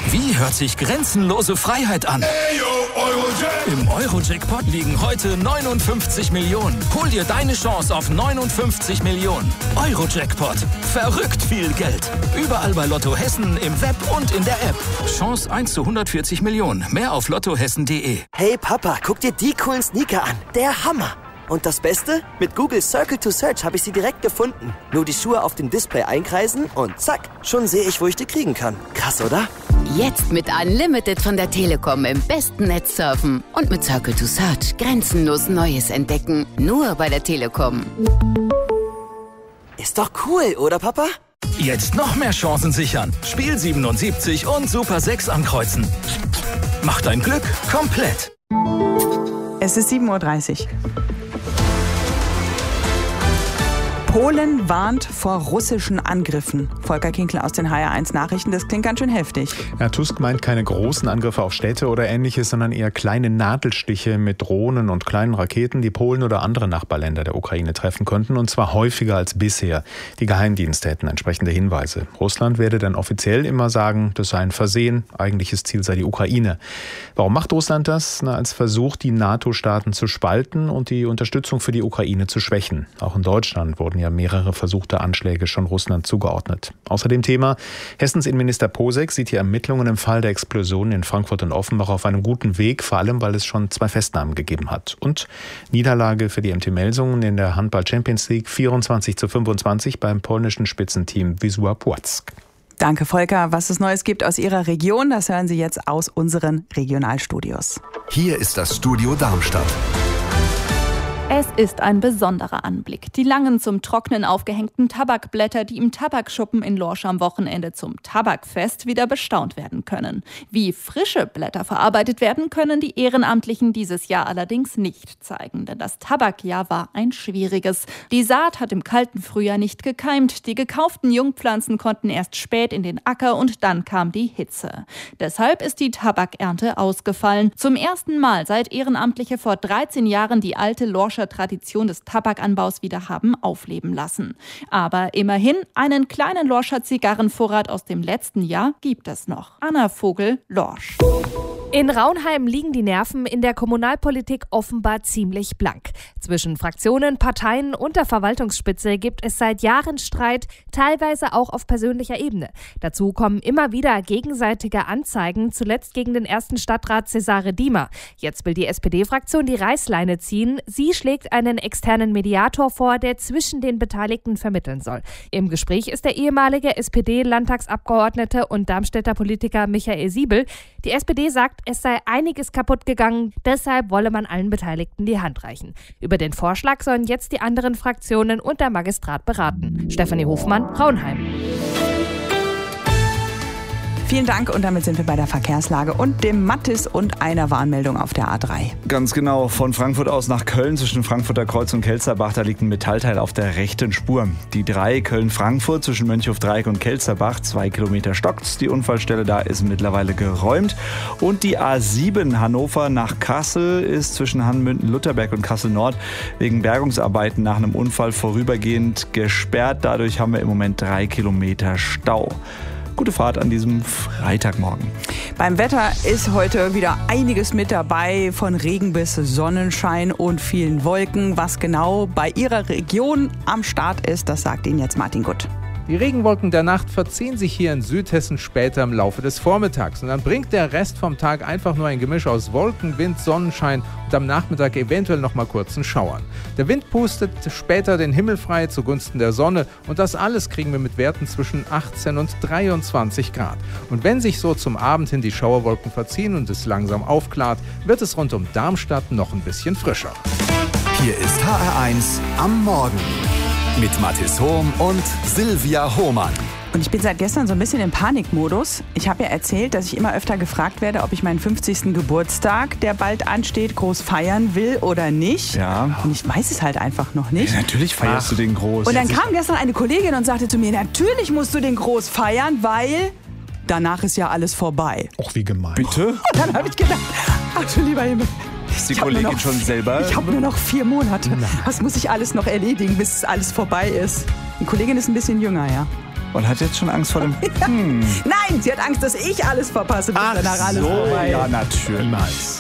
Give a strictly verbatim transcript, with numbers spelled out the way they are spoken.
Wie hört sich grenzenlose Freiheit an? Im Euro-Jackpot liegen heute neunundfünfzig Millionen. Hol dir deine Chance auf neunundfünfzig Millionen. Euro-Jackpot. Verrückt viel Geld. Überall bei Lotto Hessen, im Web und in der App. Chance eins zu hundertvierzig Millionen. Mehr auf lottohessen punkt de. Hey Papa, guck dir die coolen Sneaker an. Der Hammer. Und das Beste? Mit Google Circle to Search habe ich sie direkt gefunden. Nur die Schuhe auf dem Display einkreisen und zack, schon sehe ich, wo ich die kriegen kann. Krass, oder? Jetzt mit Unlimited von der Telekom im besten Netz surfen. Und mit Circle to Search grenzenlos Neues entdecken. Nur bei der Telekom. Ist doch cool, oder Papa? Jetzt noch mehr Chancen sichern. Spiel siebenundsiebzig und Super sechs ankreuzen. Mach dein Glück komplett. Es ist sieben Uhr dreißig. Polen warnt vor russischen Angriffen. Volker Kinkler aus den H R eins Nachrichten, das klingt ganz schön heftig. Ja, Tusk meint keine großen Angriffe auf Städte oder Ähnliches, sondern eher kleine Nadelstiche mit Drohnen und kleinen Raketen, die Polen oder andere Nachbarländer der Ukraine treffen könnten, und zwar häufiger als bisher. Die Geheimdienste hätten entsprechende Hinweise. Russland werde dann offiziell immer sagen, das sei ein Versehen, eigentliches Ziel sei die Ukraine. Warum macht Russland das? Na, als Versuch, die NATO-Staaten zu spalten und die Unterstützung für die Ukraine zu schwächen. Auch in Deutschland wurden ja mehrere versuchte Anschläge schon Russland zugeordnet. Außerdem Thema: Hessens Innenminister Posek sieht die Ermittlungen im Fall der Explosionen in Frankfurt und Offenbach auf einem guten Weg, vor allem weil es schon zwei Festnahmen gegeben hat. Und Niederlage für die M T Melsungen in der Handball Champions League, vierundzwanzig zu fünfundzwanzig beim polnischen Spitzenteam Wisła Płock. Danke, Volker. Was es Neues gibt aus Ihrer Region, das hören Sie jetzt aus unseren Regionalstudios. Hier ist das Studio Darmstadt. Es ist ein besonderer Anblick. Die langen zum Trocknen aufgehängten Tabakblätter, die im Tabakschuppen in Lorsch am Wochenende zum Tabakfest wieder bestaunt werden können. Wie frische Blätter verarbeitet werden, können die Ehrenamtlichen dieses Jahr allerdings nicht zeigen, denn das Tabakjahr war ein schwieriges. Die Saat hat im kalten Frühjahr nicht gekeimt, die gekauften Jungpflanzen konnten erst spät in den Acker und dann kam die Hitze. Deshalb ist die Tabakernte ausgefallen. Zum ersten Mal seit Ehrenamtliche vor dreizehn Jahren die alte Lorscher Tradition des Tabakanbaus wieder haben aufleben lassen. Aber immerhin, einen kleinen Lorscher Zigarrenvorrat aus dem letzten Jahr gibt es noch. Anna Vogel, Lorsch. In Raunheim liegen die Nerven in der Kommunalpolitik offenbar ziemlich blank. Zwischen Fraktionen, Parteien und der Verwaltungsspitze gibt es seit Jahren Streit, teilweise auch auf persönlicher Ebene. Dazu kommen immer wieder gegenseitige Anzeigen, zuletzt gegen den ersten Stadtrat Cesare Diemer. Jetzt will die S P D-Fraktion die Reißleine ziehen. Sie schlägt einen externen Mediator vor, der zwischen den Beteiligten vermitteln soll. Im Gespräch ist der ehemalige S P D-Landtagsabgeordnete und Darmstädter Politiker Michael Siebel. Die S P D sagt, es sei einiges kaputt gegangen, deshalb wolle man allen Beteiligten die Hand reichen. Über den Vorschlag sollen jetzt die anderen Fraktionen und der Magistrat beraten. Stefanie Hofmann, Raunheim. Vielen Dank, und damit sind wir bei der Verkehrslage und dem Mattis und einer Warnmeldung auf der A drei. Ganz genau, von Frankfurt aus nach Köln zwischen Frankfurter Kreuz und Kelzerbach, da liegt ein Metallteil auf der rechten Spur. Die drei Köln-Frankfurt zwischen Mönchhof-Dreieck und Kelzerbach, zwei Kilometer stockt's. Die Unfallstelle da ist mittlerweile geräumt. Und die A sieben Hannover nach Kassel ist zwischen Hanmünden-Lutterberg und Kassel-Nord wegen Bergungsarbeiten nach einem Unfall vorübergehend gesperrt. Dadurch haben wir im Moment drei Kilometer Stau. Gute Fahrt an diesem Freitagmorgen. Beim Wetter ist heute wieder einiges mit dabei, von Regen bis Sonnenschein und vielen Wolken. Was genau bei Ihrer Region am Start ist, das sagt Ihnen jetzt Martin Gutt. Die Regenwolken der Nacht verziehen sich hier in Südhessen später im Laufe des Vormittags. Und dann bringt der Rest vom Tag einfach nur ein Gemisch aus Wolken, Wind, Sonnenschein und am Nachmittag eventuell noch mal kurzen Schauern. Der Wind pustet später den Himmel frei zugunsten der Sonne, und das alles kriegen wir mit Werten zwischen achtzehn und dreiundzwanzig Grad. Und wenn sich so zum Abend hin die Schauerwolken verziehen und es langsam aufklart, wird es rund um Darmstadt noch ein bisschen frischer. Hier ist H R eins am Morgen mit Mathis Hohm und Silvia Hohmann. Und ich bin seit gestern so ein bisschen im Panikmodus. Ich habe ja erzählt, dass ich immer öfter gefragt werde, ob ich meinen fünfzigsten Geburtstag, der bald ansteht, groß feiern will oder nicht. Ja. Und ich weiß es halt einfach noch nicht. Ja, natürlich feierst Ach. du den groß. Und dann kam gestern eine Kollegin und sagte zu mir, natürlich musst du den groß feiern, weil danach ist ja alles vorbei. Och, wie gemein. Bitte? Und dann habe ich gedacht, ach du lieber Himmel. Ist die Kollegin noch, schon selber? Ich habe nur noch vier Monate. Nein. Was muss ich alles noch erledigen, bis alles vorbei ist? Die Kollegin ist ein bisschen jünger, ja. Und hat jetzt schon Angst vor dem... Hm. Nein, Nein, sie hat Angst, dass ich alles verpasse, bis Ach danach alles so, vorbei. ja, natürlich. Niemals.